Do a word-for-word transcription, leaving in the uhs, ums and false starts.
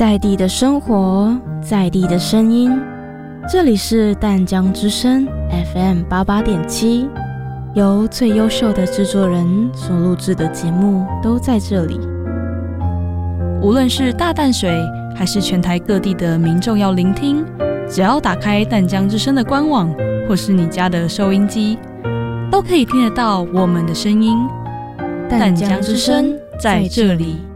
在地的生活，在地的声音，这里是淡江之声 F M 八八点七，由最优秀的制作人所录制的节目都在这里。 无论是大淡水还是全台各地的民众要聆听，只要打开淡江之声的官网或是你家的收音机，都可以听得到我们的声音。淡江之声在这里。